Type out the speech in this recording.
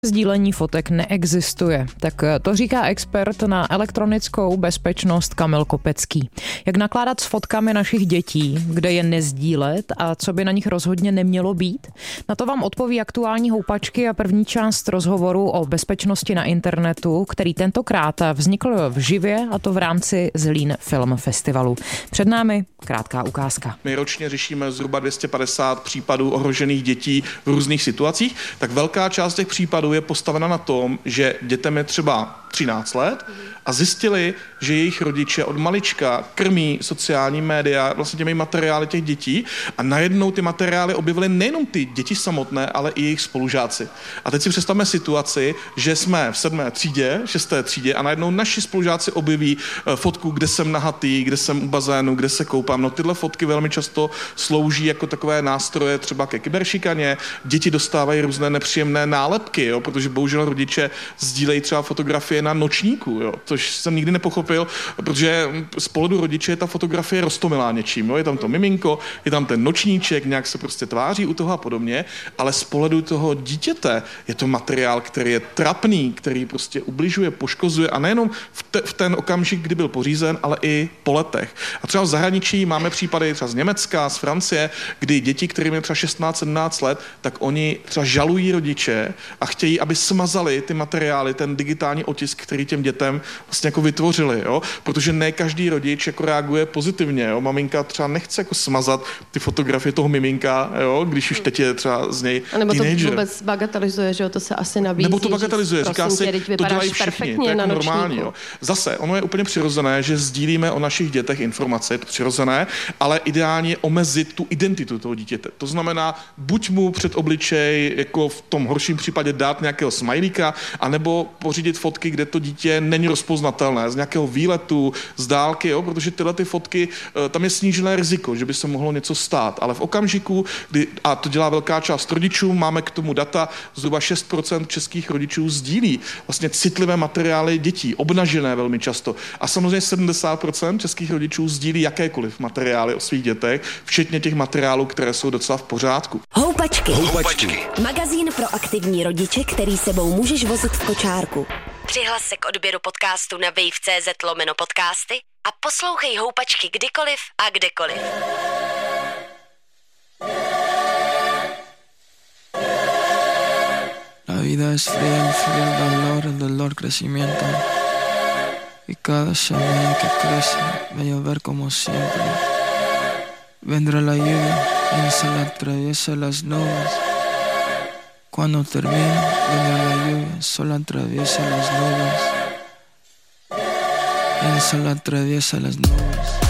Sdílení fotek neexistuje, tak to říká expert na elektronickou bezpečnost Kamil Kopecký. Jak nakládat s fotkami našich dětí, kde je nezdílet a co by na nich rozhodně nemělo být? Na to vám odpoví aktuální houpačky a první část rozhovoru o bezpečnosti na internetu, který tentokrát vznikl v živě, a to v rámci Zlín Film Festivalu. Před námi krátká ukázka. My ročně řešíme zhruba 250 případů ohrožených dětí v různých situacích, tak velká část těch případů je postavena na tom, že dětem je třeba 13 let a zjistili, že jejich rodiče od malička krmí sociální média vlastně těmi materiály těch dětí a najednou ty materiály objevily nejenom ty děti samotné, ale i jejich spolužáci. A teď si představme situaci, že jsme v 7. třídě, 6. třídě a najednou naši spolužáci objeví fotku, kde jsem nahatý, kde jsem u bazénu, kde se koupám. No tyhle fotky velmi často slouží jako takové nástroje třeba ke kyberšikaně. Děti dostávají různé nepříjemné nálepky, jo, protože bohužel rodiče sdílejí třeba fotografie na nočníku, jo, což jsem nikdy nepochopil, protože z pohledu rodiče je ta fotografie roztomilá něčím. Jo. Je tam to miminko, je tam ten nočníček, nějak se prostě tváří u toho a podobně, ale z pohledu toho dítěte je to materiál, který je trapný, který prostě ubližuje, poškozuje a nejenom v ten okamžik, kdy byl pořízen, ale i po letech. A třeba v zahraničí máme případy třeba z Německa, z Francie, kdy děti, kterým je třeba 16-17 let, tak oni třeba žalují rodiče a chtějí, aby smazali ty materiály, ten digitální otisk, který těm dětem vlastně jako vytvořili, jo? Protože ne každý rodič jako reaguje pozitivně, jo? Maminka třeba nechce jako smazat ty fotografie toho miminka, jo? Když už teď je třeba z něj nebo teenager. To vůbec bagatelizuje, že jo, to se asi nabízí. Nebo to bagatelizuje, říká si, to dělají všichni, to je jako normální, jo? Zase, ono je úplně přirozené, že sdílíme o našich dětech informace, je to přirozené, ale ideálně omezit tu identitu toho dítěte. To znamená, buď mu před obličej, jako v tom horším případě dát nějakého smajlíka, anebo pořídit fotky, kde to dítě není rozpoznatelné, z nějakého výletu, z dálky, jo? Protože tyhle ty fotky, tam je snížené riziko, že by se mohlo něco stát, ale v okamžiku, kdy, a to dělá velká část rodičů, máme k tomu data, zhruba 6% českých rodičů sdílí vlastně citlivé materiály dětí, obnažené velmi často. A samozřejmě 70% českých rodičů sdílí jakékoliv materiály o svých dětech, včetně těch materiálů, které jsou docela v pořádku. Houpačky. Magazín pro aktivní rodiče, který sebou můžeš vozit v kočárku. Přihlas se k odběru podcastu na wave.cz/podcasty a poslouchej Houpačky kdykoliv a kdekoliv. La vida es fiel dolor, el dolor crecimiento. Y cada semilla que crece va a llover como siempre. Vendrá la lluvia y se la atraviesa las nubes. Cuando termine, vendrá la lluvia, solo atraviesa las nubes. Él solo atraviesa las nubes.